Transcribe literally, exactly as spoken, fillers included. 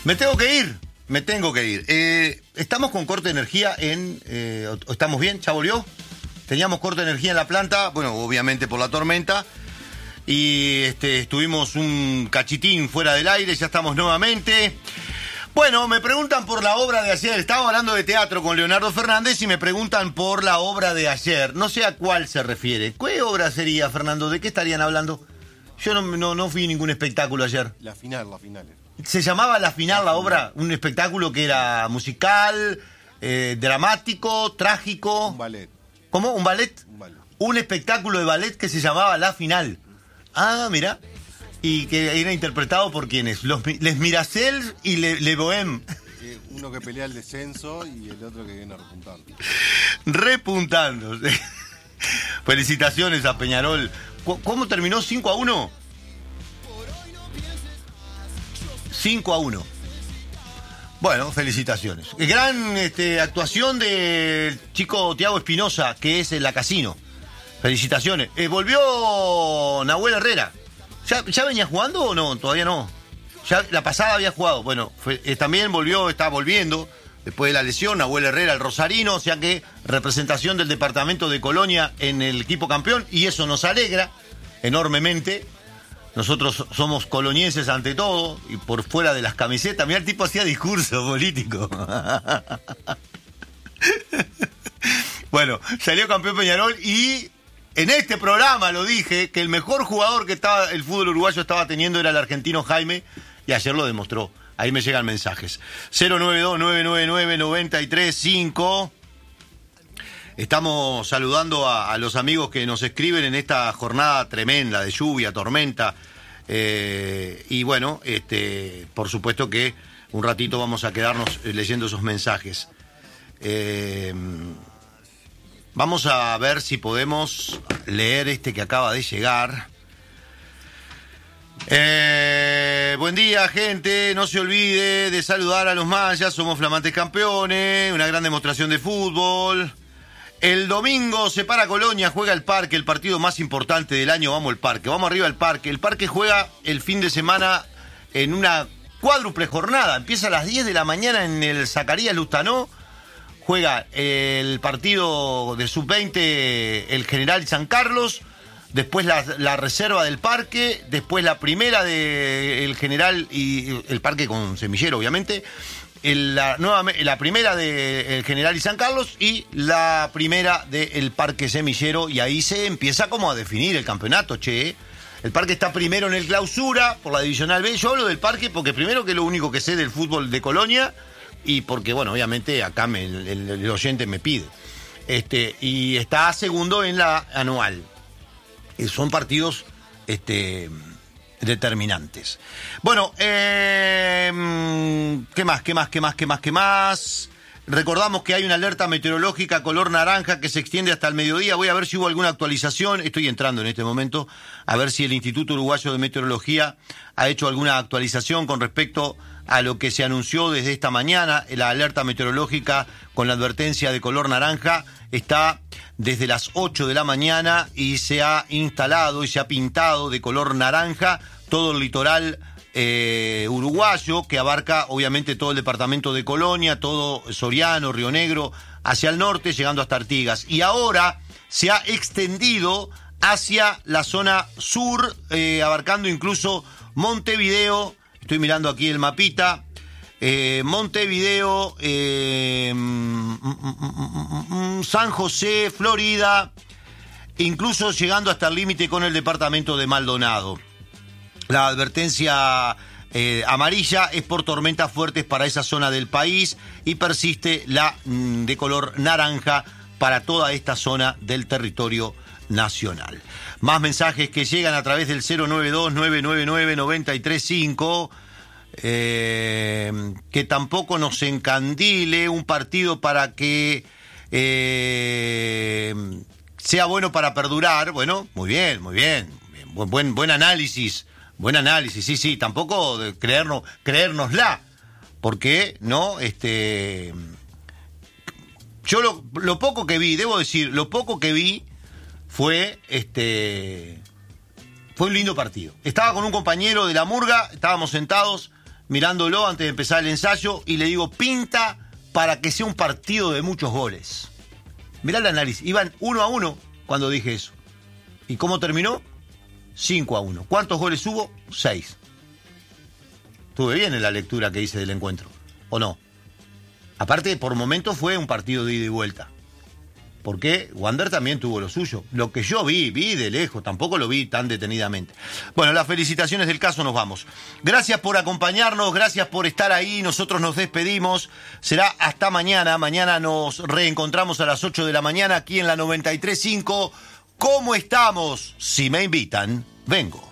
Me tengo que ir, me tengo que ir. Eh, estamos con corte de energía en... Eh, ¿Estamos bien? ¿Ya volvió? Teníamos corte de energía en la planta, bueno, obviamente por la tormenta. Y este, estuvimos un cachitín fuera del aire, ya estamos nuevamente. Bueno, me preguntan por la obra de ayer. Estaba hablando de teatro con Leonardo Fernández y me preguntan por la obra de ayer. No sé a cuál se refiere. ¿Qué obra sería, Fernando? ¿De qué estarían hablando? Yo no, no, no fui a ningún espectáculo ayer. La final, la final. ¿Se llamaba La Final la obra? Un espectáculo que era musical, eh, dramático, trágico. Un ballet. ¿Cómo? ¿Un ballet? Un ballet. Un espectáculo de ballet que se llamaba La Final. Ah, mira. Y que era interpretado por quienes, los Les Miracels y Le, Le Bohème. Eh, uno que pelea el descenso y el otro que viene repuntando. Repuntando. Felicitaciones a Peñarol. ¿Cómo terminó? ¿cinco a uno? cinco a uno. Bueno, felicitaciones. Gran este, actuación del chico Thiago Espinosa, que es en la Casino. Felicitaciones. Eh, volvió Nahuel Herrera. ¿Ya, ¿Ya venía jugando o no? Todavía no. Ya la pasada había jugado. Bueno, fue, eh, también volvió, está volviendo después de la lesión, Nahuel Herrera, el rosarino, o sea que representación del departamento de Colonia en el equipo campeón, y eso nos alegra enormemente. Nosotros somos colonienses ante todo, y por fuera de las camisetas. Mirá, el tipo hacía discurso político. Bueno, salió campeón Peñarol y en este programa lo dije, que el mejor jugador que estaba el fútbol uruguayo estaba teniendo era el argentino Jaime, y ayer lo demostró. Ahí me llegan mensajes. cero nueve dos, nueve nueve nueve, nueve tres cinco. Estamos saludando a, a los amigos que nos escriben en esta jornada tremenda de lluvia, tormenta. Eh, y bueno, este, por supuesto que un ratito vamos a quedarnos leyendo esos mensajes. Eh, vamos a ver si podemos leer este que acaba de llegar. Eh, buen día, gente. No se olvide de saludar a los mayas. Somos flamantes campeones. Una gran demostración de fútbol. El domingo se para Colonia, juega el Parque, el partido más importante del año. Vamos al Parque, vamos arriba al Parque. El Parque juega el fin de semana en una cuádruple jornada. Empieza a las diez de la mañana en el Zacarías Lustanó. Juega el partido de sub veinte el General San Carlos. Después la, la reserva del Parque. Después la primera del General y el Parque con semillero, obviamente. El, la, nueva, la primera del General y San Carlos y la primera del Parque Semillero, y ahí se empieza como a definir el campeonato, che. El Parque está primero en el Clausura por la Divisional B. Yo hablo del Parque porque primero que es lo único que sé del fútbol de Colonia, y porque, bueno, obviamente acá me, el, el, el oyente me pide. Este, y está segundo en la anual. Y son partidos este, determinantes. Bueno, eh, ¿qué más, qué más, qué más, qué más, qué más? Recordamos que hay una alerta meteorológica color naranja que se extiende hasta el mediodía. Voy a ver si hubo alguna actualización. Estoy entrando en este momento a ver si el Instituto Uruguayo de Meteorología ha hecho alguna actualización con respecto a lo que se anunció desde esta mañana. La alerta meteorológica con la advertencia de color naranja está desde las ocho de la mañana y se ha instalado y se ha pintado de color naranja todo el litoral eh, uruguayo, que abarca obviamente todo el departamento de Colonia, todo Soriano, Río Negro, hacia el norte, llegando hasta Artigas. Y ahora se ha extendido hacia la zona sur, eh, abarcando incluso Montevideo. Estoy mirando aquí el mapita. Eh, Montevideo, eh, mm, mm, mm, mm, San José, Florida, incluso llegando hasta el límite con el departamento de Maldonado. La advertencia eh, amarilla es por tormentas fuertes para esa zona del país, y persiste la mm, de color naranja para toda esta zona del territorio nacional. Más mensajes que llegan a través del cero nueve dos, nueve nueve nueve, nueve tres cinco. Eh, que tampoco nos encandile un partido para que eh, sea bueno para perdurar. Bueno, muy bien, muy bien. Buen, buen, buen análisis, buen análisis, sí, sí. Tampoco de creernos, creérnosla, porque no, este, yo lo, lo poco que vi, debo decir, lo poco que vi fue este. Fue un lindo partido. Estaba con un compañero de la murga, estábamos sentados mirándolo antes de empezar el ensayo, y le digo, pinta para que sea un partido de muchos goles. Mirá el análisis, iban uno a uno cuando dije eso. ¿Y cómo terminó? cinco a uno. ¿Cuántos goles hubo? seis. Estuve bien en la lectura que hice del encuentro, ¿o no? Aparte, por momentos fue un partido de ida y vuelta. Porque Wander también tuvo lo suyo. Lo que yo vi, vi de lejos, tampoco lo vi tan detenidamente. Bueno, las felicitaciones del caso, nos vamos. Gracias por acompañarnos, gracias por estar ahí, nosotros nos despedimos. Será hasta mañana, mañana nos reencontramos a las ocho de la mañana aquí en la noventa y tres punto cinco. ¿Cómo estamos? Si me invitan, vengo.